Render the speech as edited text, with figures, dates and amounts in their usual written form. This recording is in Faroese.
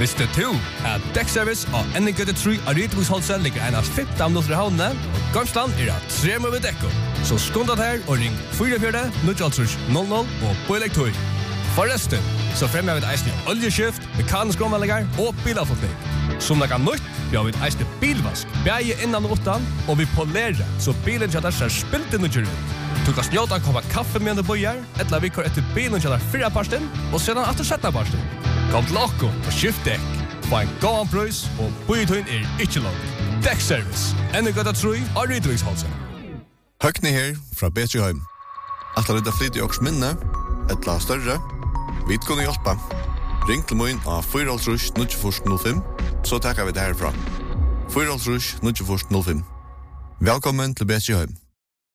Visste du at Dekkservice og Ennegøtte 3 av Rydhusholset ligger en av 15 minutter i havnene, og Gamsland at 3 med dekko. Så skundet her og ring 44-900 og på elektroi. Forresten, så fremmer vi et eisende oljeskift, mekanisk omvallinger og bilavfotning. Som det kan nytt, vi har et eisende bilvask, beie innan og utan, og vi polerer, så bilen kjøtter ser spilt inn og kjører ut. Du kan snjåta en kopp kaffe med du bøyer, eller vi kör etter bilen kjøtter 4 parsten, og sedan etter 17 parsten. Kom til okko og skift dekk. Få en gåan prøys, og bøytøyen ikke langt. Dekkservice, Ennegøtte 3 av Rydhusholset. Høgni her fra Betriheim. At det er flyt i åks minne, etla større, vi kunne hjelpe. Ring til min av 4-0-05, så takker vi det herfra. 4-0-05. Velkommen til Betriheim.